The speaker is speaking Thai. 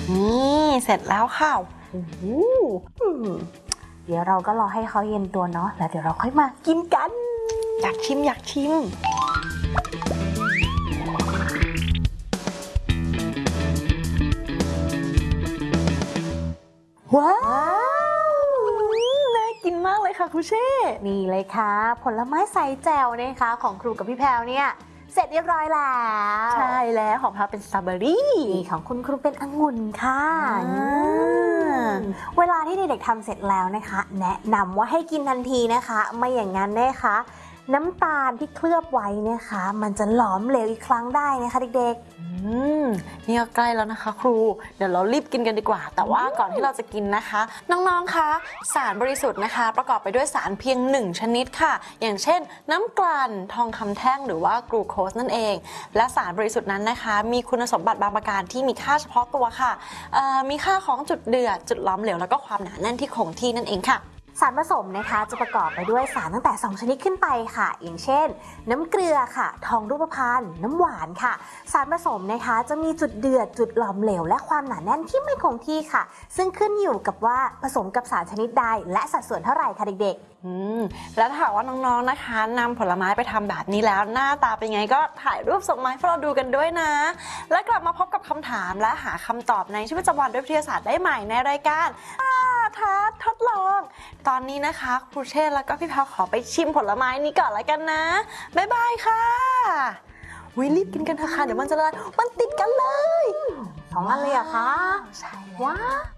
นี่เสร็จแล้วค่ะเดี๋ยวเราก็รอให้เขาเย็นตัวเนาะแล้วเดี๋ยวเราค่อยมากินกันอยากชิมว้าวน่ากินมากเลยค่ะครูเช่นี่เลยค่ะผลไม้ใส่แจ่วนะคะของครูกับพี่แพรวเนี่ยเสร็จเรียบร้อยแล้วใช่แล้วของพาเป็นสตรอเบอรี่นี่ของคุณครูเป็นองุ่นค่ะเวลาที่เด็กๆทำเสร็จแล้วนะคะแนะนำว่าให้กินทันทีนะคะไม่อย่างนั้นนะคะน้ำตาลที่เคลือบไว้นะคะมันจะหลอมเหลวอีกครั้งได้นะคะเด็กๆนี่ก็ใกล้แล้วนะคะครูเดี๋ยวเรารีบกินกันดีกว่าแต่ว่าก่อนที่เราจะกินนะคะน้องๆคะสารบริสุทธิ์นะคะประกอบไปด้วยสารเพียง1ชนิดค่ะอย่างเช่นน้ำกลั่นทองคำแท่งหรือว่ากลูโคสนั่นเองและสารบริสุทธิ์นั้นนะคะมีคุณสมบัติบางประการที่มีค่าเฉพาะตัวค่ะมีค่าของจุดเดือดจุดล้อมเหลวแล้วก็ความหนาแน่นที่คงที่นั่นเองค่ะสารผสมนะคะจะประกอบไปด้วยสารตั้งแต่2ชนิดขึ้นไปค่ะอย่างเช่นน้ำเกลือค่ะทองรูปพรรณน้ำหวานค่ะสารผสมนะคะจะมีจุดเดือดจุดหลอมเหลวและความหนาแน่นที่ไม่คงที่ค่ะซึ่งขึ้นอยู่กับว่าผสมกับสารชนิดใดและสัดส่วนเท่าไหร่ค่ะเด็กๆแล้วถ้าหากว่าน้องๆนะคะนำผลไม้ไปทำแบบนี้แล้วหน้าตาเป็นไงก็ถ่ายรูปส่งมาให้เราดูกันด้วยนะและกลับมาพบกับคำถามและหาคำตอบในชีวิตประจำวันด้วยวิทยาศาสตร์ได้ใหม่ในรายการทดลองตอนนี้นะคะครูเช่แล้วก็พี่แพรวขอไปชิมผลไม้นี้ก่อนแล้วกันนะบ๊ายบายค่ะรีบกินกันเถอะค่ะเดี๋ยวมันจะละลายมันติดกันเลย 2 อันเลยเหรอคะใช่ว้าว